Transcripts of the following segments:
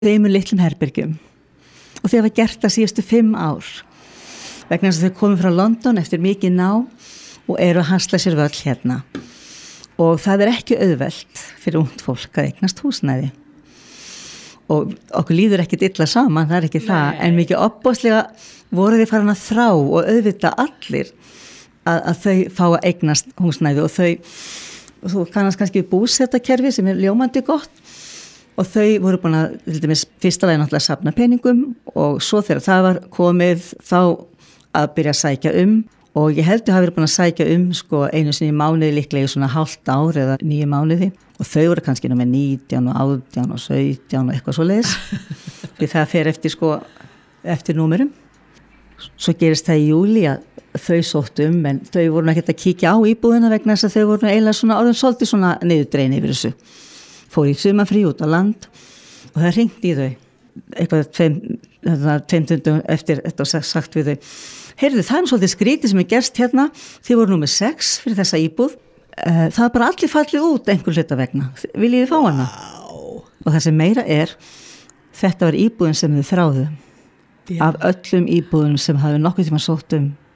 þeimur litlum herbergjum og þau hafa gert það síðustu 5 ár vegna þess að þau komið frá London eftir mikið ná og eru að hasla sér völl hérna og það er ekki auðvelt fyrir ungt fólk að eignast húsnæði og okkur líður ekkit illa saman, það er ekki það, en mikið opbóðslega voru þið farin að þrá og auðvita allir að þau fá að eignast húsnæði og þú kannast kannski búsetakerfi sem er ljómandi gott og þau voru búin að, til dæmis, fyrsta lagi náttúrulega safna peningum og svo þegar það var komið þá að byrja að sækja og ég held að hafa verið búin að sækja sko einu sinni í mánuði líklega í svona hálft ár eða 9 mánuði og þau voru kannski með 19 og 18 og 17 og eitthvað svoleiðis því það fer eftir númerum. Svo gerist það í júlí að þau sóttu en þau voru ekkert að kíkja á íbúðina vegna þess að þau voru eiginlega svona orðin svolítið svona niðurdregin yfir þessu. Fór í sumarfrí út á land og það hringdi í þau eitthvað 2 stundum eftir þetta og sagt við þau heyrðu, það svolítið skrítið sem er gerst hérna þið voru númer 6 fyrir þessa íbúð það er bara allir fallið út einhver hluta vegna, viljið þið fá hana? Og það sem meira er þetta var íbúðin sem þið þráðu af öllum íbúðum sem hafi nokkuð tíma sótt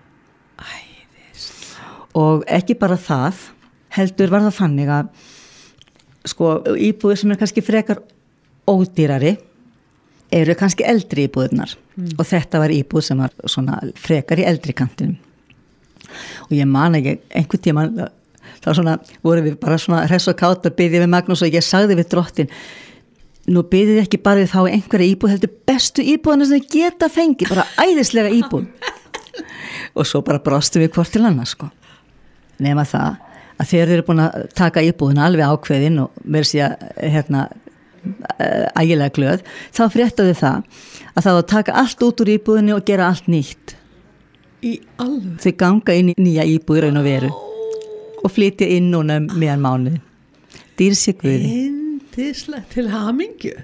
og ekki bara það heldur var það þannig að sko íbúðir sem er kannski frekar ódýrari eru kannski eldri íbúðirnar og þetta var íbúð sem var svona frekar í eldri kantinum og ég man ekki einhvern tíma þá svona voru við bara svona hress og kátt að biðja við Magnús og ég sagði við drottin nú biðið ekki bara við þá einhverja íbúð heldur bestu íbúðina sem þið geta fengið bara æðislega íbúð og svo bara brostum við hvort til annars sko nema það að þegar þeir eru búin að taka íbúðina alveg ákveðin og verður síðan ægilega glöð þá fréttaðu það að það var að taka allt út úr íbúðinni og gera allt nýtt í alveg þau ganga inn í nýja íbúð raun og veru og flytja inn núna meðan mánuði dýr sig Guði yndislegt til hamingju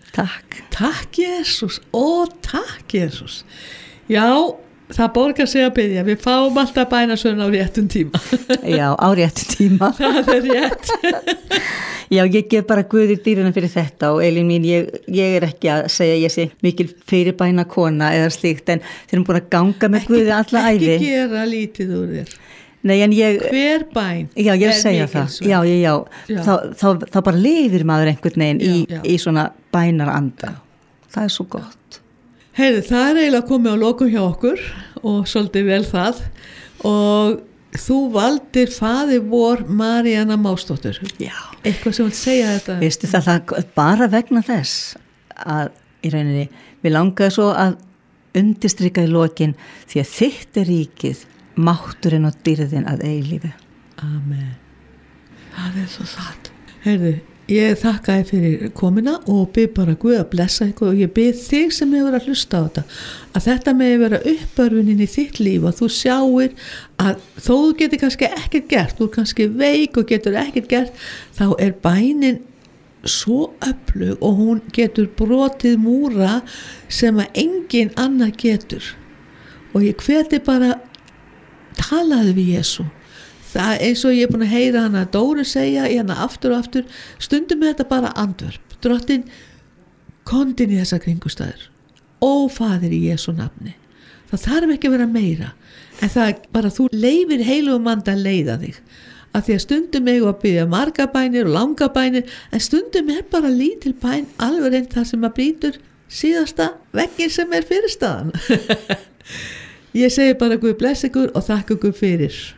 takk Jesús takk Jesús já það borgar sig að biðja, við fáum alltaf bænasögn á réttum tíma já, á réttum tíma það er rétt já, ég gef bara Guði dýrunum fyrir þetta og Elín mín, ég er ekki að segja ég sé mikil fyrirbæna kona eða slíkt, en þeir eru búin að ganga með Guði alla ævi ekki gera lítið úr þér nei, en hver bæn já, ég segja það já. Þá bara lifir maður einhvern veginn í svona bænaranda það er svo gott heyrðu, það er eiginlega komið á lokum hjá okkur og svolítið vel það og þú valdir faðir vor Maríanna Másdóttur já. Eitthvað sem vil segja þetta veistu það bara vegna þess að í rauninni við langaði svo að undirstrika í lokin því að þitt er ríkið mátturinn og dýrðin að eilífi amen það er svo satt heyrðu ég þakka þér fyrir komina og bið bara Guð að blessa ykkur og ég bið þig sem hefur að hlusta á þetta að þetta megi vera uppörfunin í þitt líf og þú sjáir að þó þú getur kannski ekkert gert þú er kannski veik og getur ekkert gert þá er bænin svo öflug og hún getur brotið múra sem að engin annar getur og ég hveti bara talaðu við Jesú það eins og ég er búin að heyra hana Dóru segja í hana aftur og aftur stundum með þetta bara andvörp drottin kondin í þessa kringustæður Faðir í Jesú nafni það þarf ekki að vera meira en það er bara þú leifir heilugum anda að leiða þig af því að stundum eigu að biðja marga bænir og langa bænir en stundum er bara lítil bæn alveg reynd það sem að brýtur síðasta veggin sem er fyrirstaðan ég segi bara Guð bless ykkur og þakka ykkur fyrir